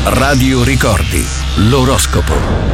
Radio Ricordi, l'oroscopo.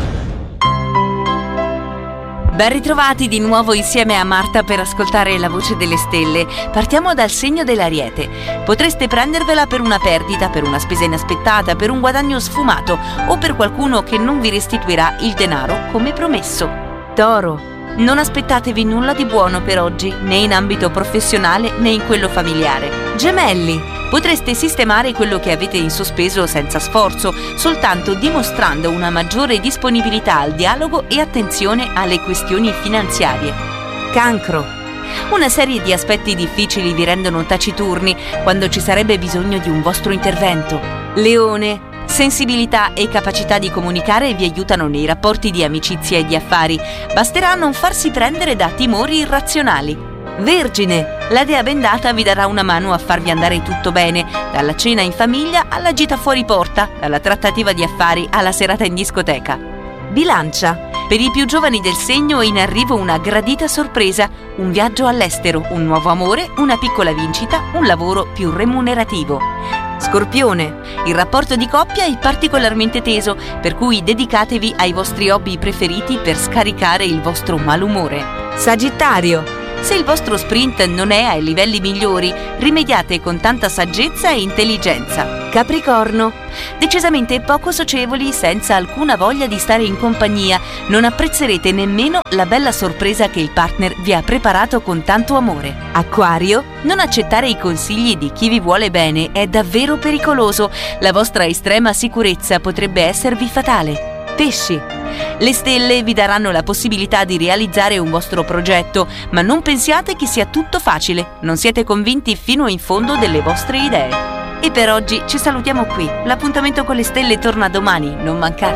Ben ritrovati di nuovo insieme a Marta per ascoltare la voce delle stelle. Partiamo dal segno dell'Ariete. Potreste prendervela per una perdita, per una spesa inaspettata, per un guadagno sfumato o per qualcuno che non vi restituirà il denaro come promesso. Toro. Non aspettatevi nulla di buono per oggi, né in ambito professionale né in quello familiare. Gemelli. Potreste sistemare quello che avete in sospeso senza sforzo, soltanto dimostrando una maggiore disponibilità al dialogo e attenzione alle questioni finanziarie. Cancro. Una serie di aspetti difficili vi rendono taciturni quando ci sarebbe bisogno di un vostro intervento. Leone. Sensibilità e capacità di comunicare vi aiutano nei rapporti di amicizia e di affari. Basterà non farsi prendere da timori irrazionali. Vergine. La dea bendata vi darà una mano a farvi andare tutto bene, dalla cena in famiglia alla gita fuori porta, dalla trattativa di affari alla serata in discoteca. Bilancia. Per i più giovani del segno è in arrivo una gradita sorpresa, un viaggio all'estero, un nuovo amore, una piccola vincita, un lavoro più remunerativo. Scorpione. Il rapporto di coppia è particolarmente teso, per cui dedicatevi ai vostri hobby preferiti per scaricare il vostro malumore. Sagittario. Se il vostro sprint non è ai livelli migliori, rimediate con tanta saggezza e intelligenza. Capricorno. Decisamente poco socievoli, senza alcuna voglia di stare in compagnia, non apprezzerete nemmeno la bella sorpresa che il partner vi ha preparato con tanto amore. Acquario. Non accettare i consigli di chi vi vuole bene è davvero pericoloso, la vostra estrema sicurezza potrebbe esservi fatale. Pesci. Le stelle vi daranno la possibilità di realizzare un vostro progetto, ma non pensiate che sia tutto facile, non siete convinti fino in fondo delle vostre idee. E per oggi ci salutiamo qui, l'appuntamento con le stelle torna domani, non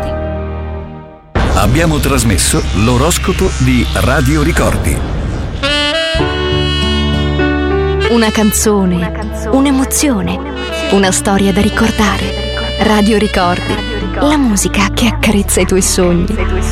mancate. Abbiamo trasmesso l'oroscopo di Radio Ricordi. Una canzone, un'emozione, una storia da ricordare. Radio Ricordi. La musica che accarezza i tuoi sogni.